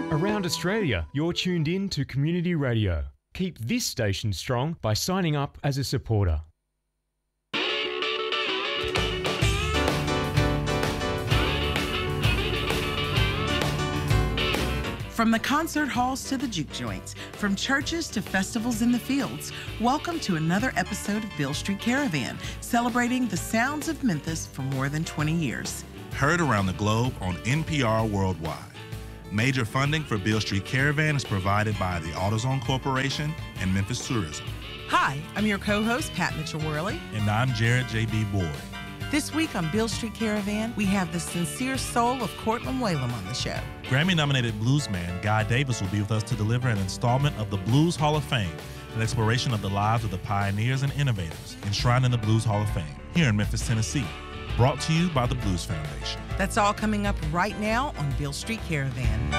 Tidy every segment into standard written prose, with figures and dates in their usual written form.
Around Australia, you're tuned in to Community Radio. Keep this station strong by signing up as a supporter. From the concert halls to the juke joints, from churches to festivals in the fields, welcome to another episode of Beale Street Caravan, celebrating the sounds of Memphis for more than 20 years. Heard around the globe on NPR Worldwide. Major funding for Beale Street Caravan is provided by the AutoZone Corporation and Memphis Tourism. Hi, I'm your co-host, Pat Mitchell-Worley. And I'm Jared J.B. Boyd. This week on Beale Street Caravan, we have the sincere soul of Courtland Whalum on the show. Grammy-nominated bluesman Guy Davis will be with us to deliver an installment of the Blues Hall of Fame, an exploration of the lives of the pioneers and innovators enshrined in the Blues Hall of Fame here in Memphis, Tennessee. Brought to you by the Blues Foundation. That's all coming up right now on Beale Street Caravan.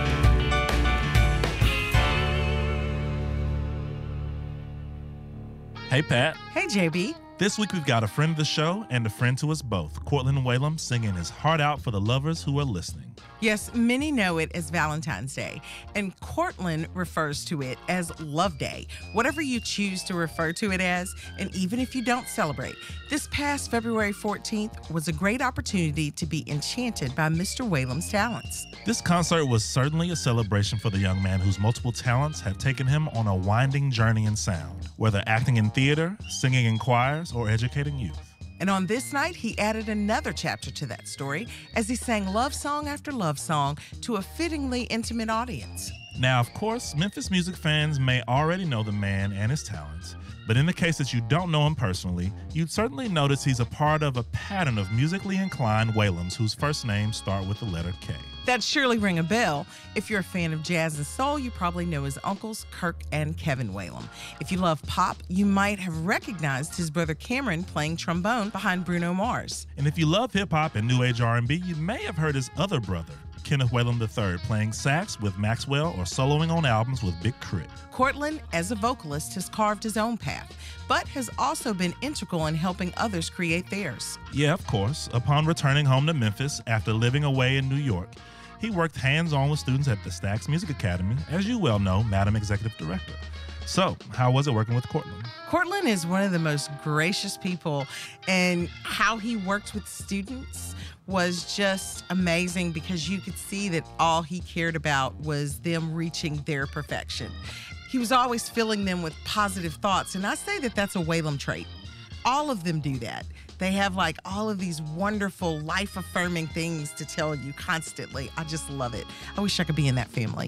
Hey, Pat. Hey, JB. This week we've got a friend of the show and a friend to us both, Courtland Whalum, singing his heart out for the lovers who are listening. Yes, many know it as Valentine's Day, and Courtland refers to it as Love Day, whatever you choose to refer to it as, and even if you don't celebrate. This past February 14th was a great opportunity to be enchanted by Mr. Whalum's talents. This concert was certainly a celebration for the young man whose multiple talents have taken him on a winding journey in sound, whether acting in theater, singing in choirs, or educating youth. And on this night, he added another chapter to that story as he sang love song after love song to a fittingly intimate audience. Now, of course, Memphis music fans may already know the man and his talents, but in the case that you don't know him personally, you'd certainly notice he's a part of a pattern of musically inclined Whalums whose first names start with the letter K. That surely ring a bell. If you're a fan of jazz and soul, you probably know his uncles, Kirk and Kevin Whalum. If you love pop, you might have recognized his brother Cameron playing trombone behind Bruno Mars. And if you love hip-hop and new age R&B, you may have heard his other brother, Kenneth Whalum III, playing sax with Maxwell or soloing on albums with Big Crit. Courtland, as a vocalist, has carved his own path, but has also been integral in helping others create theirs. Yeah, of course. Upon returning home to Memphis after living away in New York, he worked hands-on with students at the Stax Music Academy, as you well know, Madam Executive Director. So, how was it working with Courtland? Courtland is one of the most gracious people, and how he worked with students was just amazing because you could see that all he cared about was them reaching their perfection. He was always filling them with positive thoughts, and I say that that's a Whalum trait. All of them do that. They have like all of these wonderful life-affirming things to tell you constantly. I just love it. I wish I could be in that family.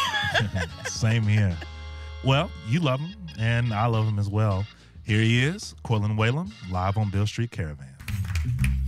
Same here. Well, you love him, and I love him as well. Here he is, Courtland Whalum, live on Beale Street Caravan.